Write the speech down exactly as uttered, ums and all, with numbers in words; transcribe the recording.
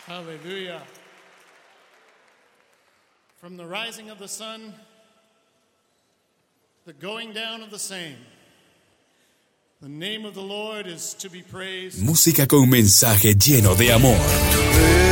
Hallelujah. From the rising of the sun, the going down of the same, the name of the Lord is to be praised. Música con mensaje lleno de amor.